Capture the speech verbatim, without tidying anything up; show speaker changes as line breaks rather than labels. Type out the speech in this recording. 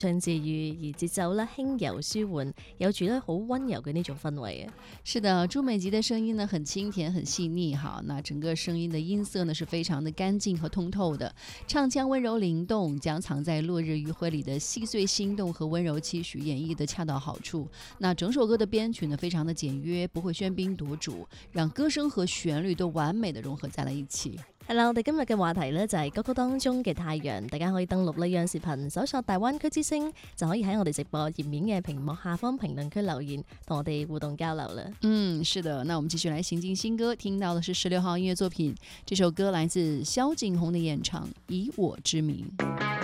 唱自愈，而節奏咧輕柔舒緩，有住咧好溫柔嘅呢種氛圍啊。
是的，朱美吉的聲音呢很清甜很細膩哈，那整個聲音的音色呢是非常的乾淨和通透的，唱腔溫柔靈動，將藏在落日餘暉裏的細碎心動和溫柔期許演繹得恰到好處。那整首歌的編曲呢非常的簡約，不會喧賓奪主，讓歌聲和旋律都完美的融合在了一起。
係啦，我哋今日嘅話題呢就係歌曲當中嘅太陽，大家可以登錄呢央視頻搜索大灣區之聲，就可以喺我哋直播頁面嘅屏幕下方評論區留言，同我哋互動交流啦。
嗯，是的，那我們繼續來行進新歌，聽到的是十六號音樂作品，這首歌來自蕭敬鴻的演唱《以我之名》。